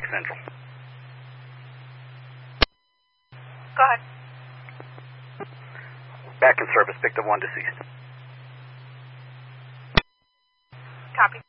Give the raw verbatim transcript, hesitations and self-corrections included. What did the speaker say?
Central. Go ahead. Back in service, picked up one deceased. Copy.